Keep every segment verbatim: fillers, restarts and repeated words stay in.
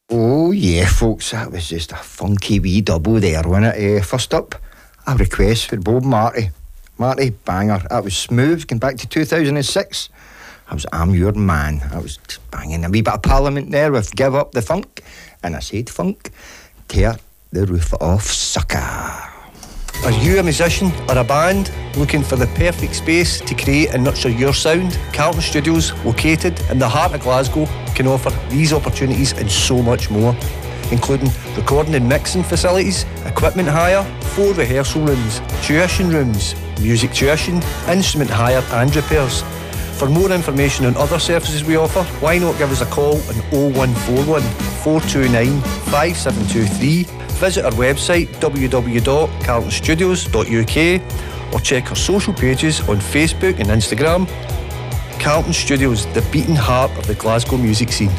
Oh yeah, folks, that was just a funky wee double there, wasn't it? Uh, first up, a request for Bob Marley. Marley, banger. That was smooth, going back to two thousand six. That was I'm Your Man. That was just banging. A wee bit of Parliament there with Give Up the Funk. And I said funk, tear the roof off, sucker. Are you a musician or a band looking for the perfect space to create and nurture your sound? Carlton Studios, located in the heart of Glasgow, can offer these opportunities and so much more, including recording and mixing facilities, equipment hire, four rehearsal rooms, tuition rooms, music tuition, instrument hire and repairs. For more information on other services we offer, why not give us a call on oh one four one, four two nine, five seven two three. Visit our website w w w dot carlton studios dot u k or check our social pages on Facebook and Instagram. Carlton Studios, the beating heart of the Glasgow music scene.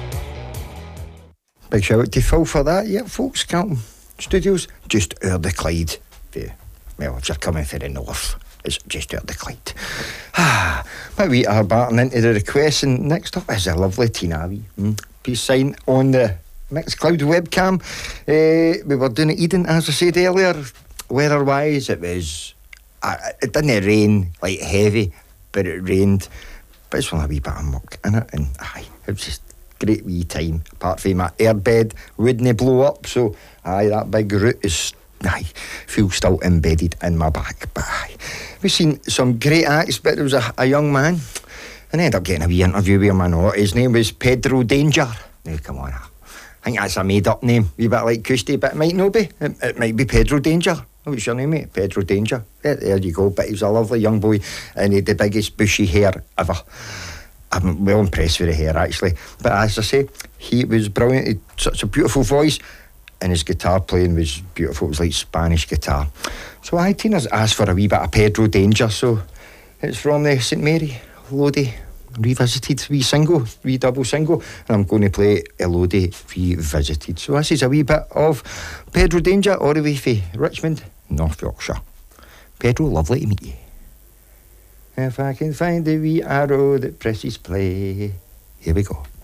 Big shout out to Phil for that, yeah, folks. Carlton Studios, just o'er the Clyde. Well, if you're coming for the north, it's just o'er the Clyde. Ah, but we are batting into the requests, and next up is a lovely Tina Abbey. Mm, peace sign on the Mixcloud webcam. Uh, we were doing it Eden, as I said earlier. Weather-wise, it was... Uh, it didn't rain, like, heavy, but it rained. But it's only a wee bit of muck in it, and aye, it was just great wee time. Apart from my airbed wouldn't blow up, so aye, that big root is... Aye, feel still embedded in my back. But aye, we've seen some great acts, but there was a, a young man, and I ended up getting a wee interview with him, I know. His name was Pedro Danger. Now, come on, I think that's a made-up name, wee bit like Custy, but it might not be. It, it might be Pedro Danger. What's your name, mate? Pedro Danger. Yeah, there you go. But he was a lovely young boy, and he had the biggest bushy hair ever. I'm well impressed with the hair, actually. But as I say, he was brilliant. He had such a beautiful voice, and his guitar playing was beautiful. It was like Spanish guitar. So I Tina's asked for a wee bit of Pedro Danger, so it's from the Saint Mary Lodi Revisited wee single, wee double single, and I'm going to play Elodie Revisited. So this is a wee bit of Pedro Danger, all the way from Richmond, North Yorkshire. Pedro, lovely to meet you. If I can find the wee arrow that presses play. Here we go.